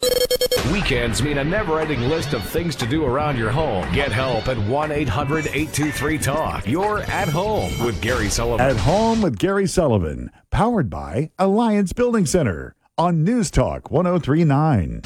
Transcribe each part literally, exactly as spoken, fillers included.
Weekends mean a never-ending list of things to do around your home. Get help at one eight hundred eight two three talk. You're at home with Gary Sullivan. At Home with Gary Sullivan, powered by Alliance Building Center on News Talk one oh three point nine.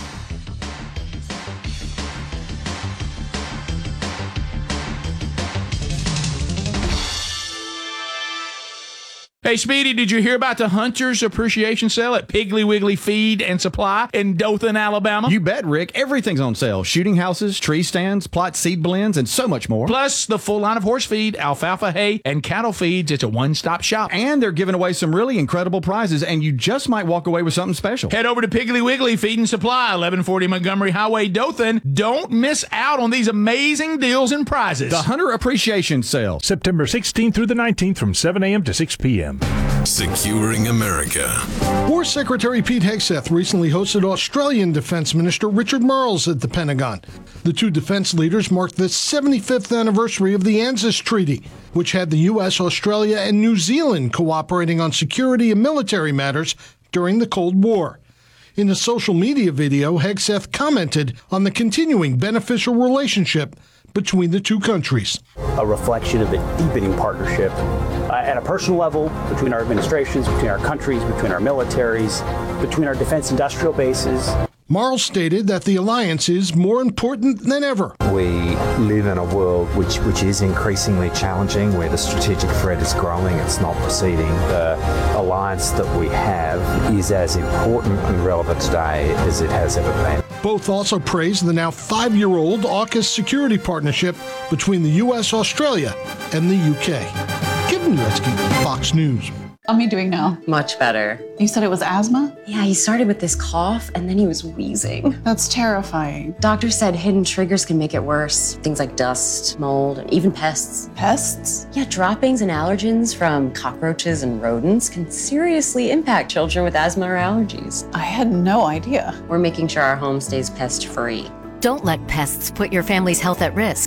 Hey, Speedy, did you hear about the Hunter's Appreciation Sale at Piggly Wiggly Feed and Supply in Dothan, Alabama? You bet, Rick. Everything's on sale. Shooting houses, tree stands, plot seed blends, and so much more. Plus, the full line of horse feed, alfalfa hay, and cattle feeds. It's a one-stop shop. And they're giving away some really incredible prizes, and you just might walk away with something special. Head over to Piggly Wiggly Feed and Supply, eleven forty Montgomery Highway, Dothan. Don't miss out on these amazing deals and prizes. The Hunter Appreciation Sale. September sixteenth through the nineteenth from seven a.m. to six p.m. Securing America. War Secretary Pete Hegseth recently hosted Australian Defense Minister Richard Marles at the Pentagon. The two defense leaders marked the seventy-fifth anniversary of the ANZUS Treaty, which had the U S, Australia, and New Zealand cooperating on security and military matters during the Cold War. In a social media video, Hegseth commented on the continuing beneficial relationship between the two countries. A reflection of a deepening partnership uh, at a personal level between our administrations, between our countries, between our militaries, between our defense industrial bases. Marles stated that the alliance is more important than ever. We live in a world which, which is increasingly challenging, where the strategic threat is growing, it's not receding. The alliance that we have is as important and relevant today as it has ever been. Both also praised the now five-year-old AUKUS security partnership between the U S, Australia, and the U K. Kevin Uretsky, Fox News. How are you doing now? Much better. You said it was asthma? Yeah, he started with this cough and then he was wheezing. That's terrifying. Doctor said hidden triggers can make it worse. Things like dust, mold, and even pests. Pests? Yeah, droppings and allergens from cockroaches and rodents can seriously impact children with asthma or allergies. I had no idea. We're making sure our home stays pest-free. Don't let pests put your family's health at risk.